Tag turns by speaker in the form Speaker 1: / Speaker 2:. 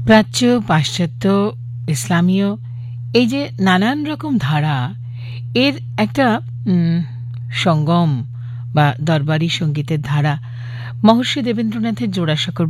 Speaker 1: প্রাচ্য, পাশ্চাত্য, ইসলামীয় এই যে নানান রকম ধারা, এর একটা সঙ্গম বা দরবারি সঙ্গীতের ধারা মহর্ষি দেবেন্দ্রনাথের জোড়াসাঁকোর